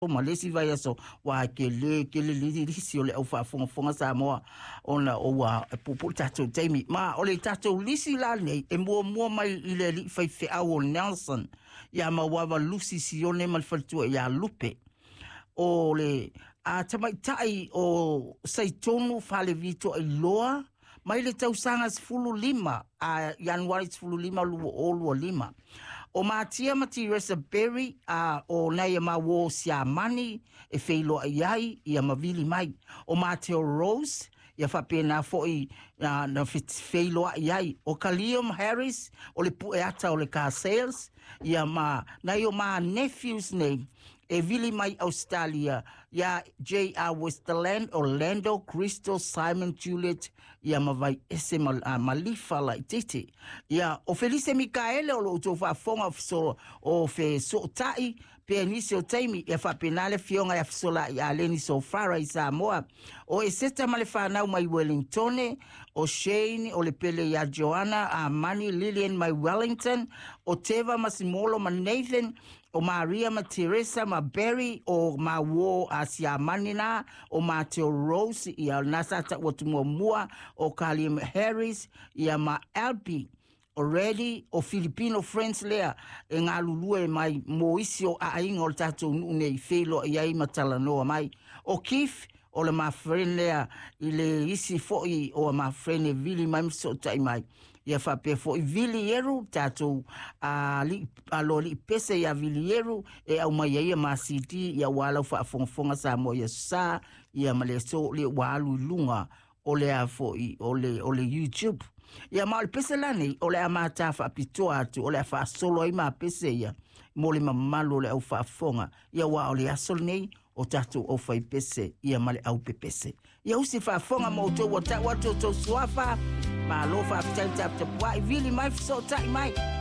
o malesi vai aso wa ke le lisi o le au whaafonga Samoa ona o wa pupu tatou teimi ma o le tatou lisi la nei e mua mai i le li fai au o Nelson ia mawawa lusi sione malfaltua ia lupe o le a tamaitai o saitonu fale vito i loa mai le tausanga 15 a Januari 15 lua lima o matia Matiresa Berry o nei ma wo sia mani e feilo ai ia mavili mai o Mateo Rose ia whapena foi na feilo ai o Kalium Harris o le pueata o le car sales ia ma nei o ma nephews nei e vili mai Australia ia J.R. Westerland, Orlando, Crystal, Simon, Juliet ia mavai ese malifa la itete ia o Felice Mikaele o lo tō whafonga o fe sotai pe nisi o taimi ia whapenale fionga ia fisola ia leni so fara i Samoa o e seta male whanau mai Wellington o Shane o le pele ia Joanna a Mani Lillian mai Wellington o Teva Masimolo ma Nathan o Maria ma Teresa ma Berry o ma wo a Siamanina o Mateo Rose ia nasata o Tumomua o Kalium Harris ia ma Albi already o Filipino friends lea e ngā lulue mai moisi o ainga o le tatou nune i whelo i ai matalanoa mai o Keith o le mafren lea i le isi foi o mafren e vili mai miso tai mai ia whape foi vili eru tatou lo li pese ia vili eru e au mai ia masiti ia walau whaafonga sa mo ia sa ia maleso le walu lunga o le a foi o le YouTube ia ma le pese lani o le amata whaapitoa atu o le a whaasolo i ma pese ia mo le mamalo le au whaafonga ia wa o le asol nei o tatou o whai pese ia male au pepese ia usi whaafonga mo tō watu tō suafa ma lo whaafitai tapua i vili mai fiso tai mai